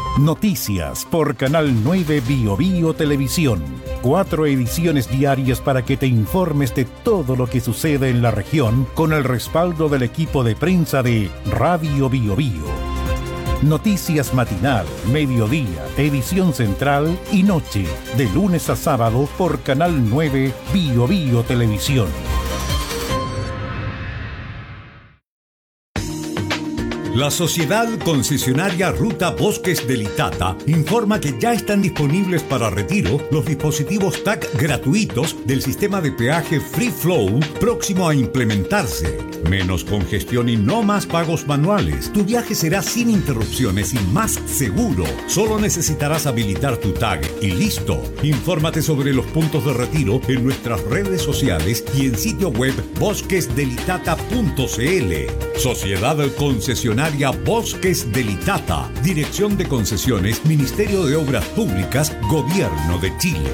Noticias por Canal 9 Bio Bio Televisión. 4 ediciones diarias para que te informes de todo lo que sucede en la región con el respaldo del equipo de prensa de Radio Bio Bio. Noticias matinal, mediodía, edición central y noche, de lunes a sábado por Canal 9 Bio Bio Televisión. La Sociedad Concesionaria Ruta Bosques del Itata informa que ya están disponibles para retiro los dispositivos TAC gratuitos del sistema de peaje Free Flow próximo a implementarse. Menos congestión y no más pagos manuales. Tu viaje será sin interrupciones y más seguro. Solo necesitarás habilitar tu tag y listo. Infórmate sobre los puntos de retiro en nuestras redes sociales y en sitio web bosquesdelitata.cl. Sociedad Concesionaria Bosques del Itata. Dirección de Concesiones, Ministerio de Obras Públicas, Gobierno de Chile.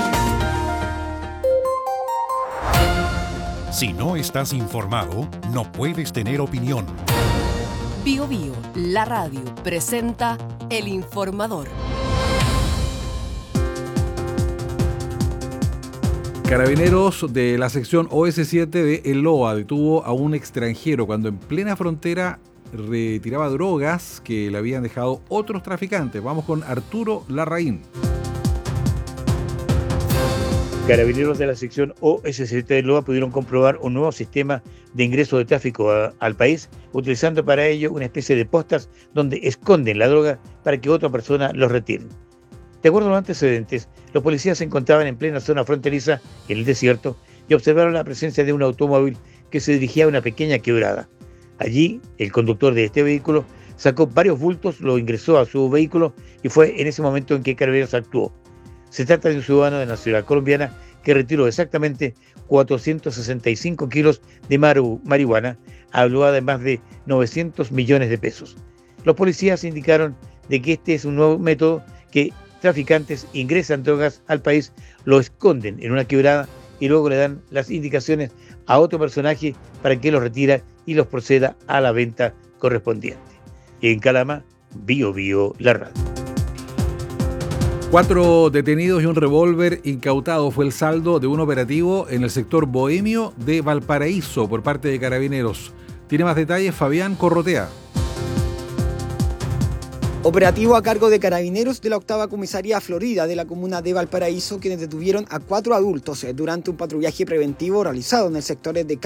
Si no estás informado, no puedes tener opinión. Bio Bio, la radio, presenta El Informador. Carabineros de la sección OS7 de El Loa detuvo a un extranjero cuando en plena frontera retiraba drogas que le habían dejado otros traficantes. Vamos con Arturo Larraín. Carabineros de la sección OS7 de Loa pudieron comprobar un nuevo sistema de ingreso de tráfico al país, utilizando para ello una especie de postas donde esconden la droga para que otra persona los retire. De acuerdo a los antecedentes, los policías se encontraban en plena zona fronteriza, en el desierto, y observaron la presencia de un automóvil que se dirigía a una pequeña quebrada. Allí, el conductor de este vehículo sacó varios bultos, lo ingresó a su vehículo y fue en ese momento en que Carabineros actuó. Se trata de un ciudadano de nacionalidad colombiana que retiró exactamente 465 kilos de marihuana, evaluada en más de 900 millones de pesos. Los policías indicaron de que este es un nuevo método que traficantes ingresan drogas al país, lo esconden en una quebrada y luego le dan las indicaciones a otro personaje para que los retira y los proceda a la venta correspondiente. En Calama, Bio Bio, la radio. 4 detenidos y un revólver incautado fue el saldo de un operativo en el sector bohemio de Valparaíso por parte de Carabineros. Tiene más detalles Fabián Corrotea. Operativo a cargo de Carabineros de la 8ª Comisaría Florida de la comuna de Valparaíso, quienes detuvieron a 4 adultos durante un patrullaje preventivo realizado en el sector de